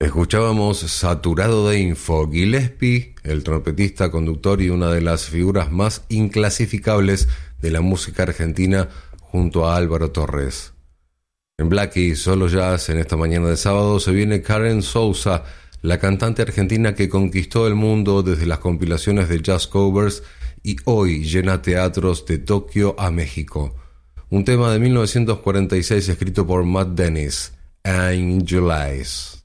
Escuchábamos Saturado de Info, Gillespie, el trompetista, conductor y una de las figuras más inclasificables de la música argentina junto a Álvaro Torres. En Blackie, solo jazz, en esta mañana de sábado se viene Karen Souza, la cantante argentina que conquistó el mundo desde las compilaciones de jazz covers y hoy llena teatros de Tokio a México. Un tema de 1946 escrito por Matt Dennis, Angel Eyes.